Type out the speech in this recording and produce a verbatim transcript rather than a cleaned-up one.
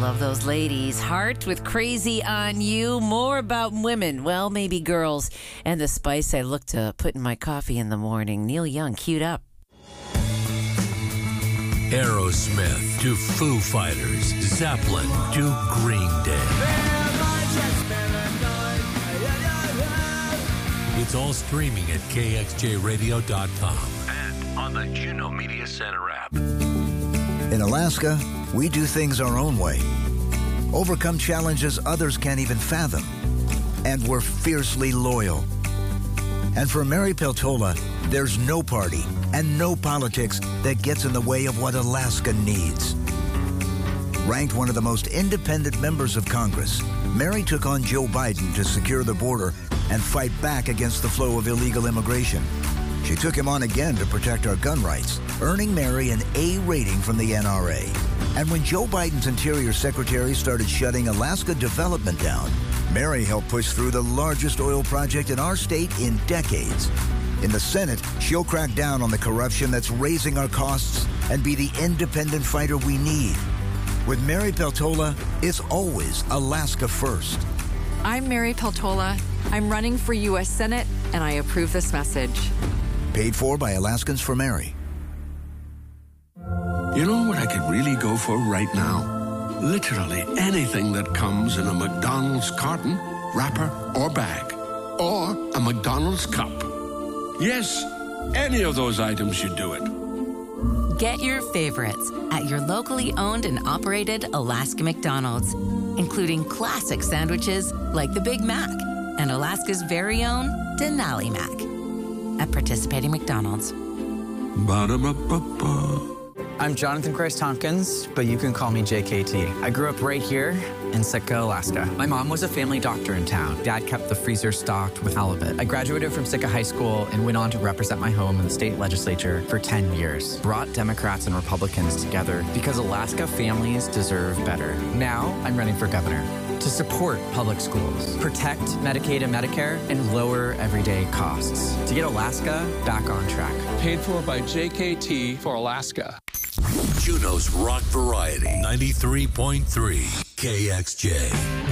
love those ladies. Heart with Crazy on You. More about women, well, maybe girls, and the spice I look to put in my coffee in the morning. Neil Young, queued up. Aerosmith to Foo Fighters, Zeppelin to Green Day. It's all streaming at K X J radio dot com and on the Juno Media Center app. In Alaska, we do things our own way, overcome challenges others can't even fathom, and we're fiercely loyal. And for Mary Peltola, there's no party and no politics that gets in the way of what Alaska needs. Ranked one of the most independent members of Congress, Mary took on Joe Biden to secure the border and fight back against the flow of illegal immigration. She took him on again to protect our gun rights, earning Mary an A rating from the N R A. And when Joe Biden's Interior Secretary started shutting Alaska development down, Mary helped push through the largest oil project in our state in decades. In the Senate, she'll crack down on the corruption that's raising our costs and be the independent fighter we need. With Mary Peltola, it's always Alaska first. I'm Mary Peltola. I'm running for U S Senate, and I approve this message. Paid for by Alaskans for Mary. You know what I could really go for right now? Literally anything that comes in a McDonald's carton, wrapper, or bag. Or a McDonald's cup. Yes, any of those items should do it. Get your favorites at your locally owned and operated Alaska McDonald's, including classic sandwiches like the Big Mac and Alaska's very own Denali Mac. At participating McDonald's. Ba-da-ba-ba-ba. I'm Jonathan Christ Tompkins, but you can call me J K T. I grew up right here in Sitka, Alaska. My mom was a family doctor in town. Dad kept the freezer stocked with halibut. I graduated from Sitka High School and went on to represent my home in the state legislature for ten years. Brought Democrats and Republicans together because Alaska families deserve better. Now I'm running for governor to support public schools, protect Medicaid and Medicare, and lower everyday costs to get Alaska back on track. Paid for by J K T for Alaska. Juno's Rock Variety, ninety-three point three K X J.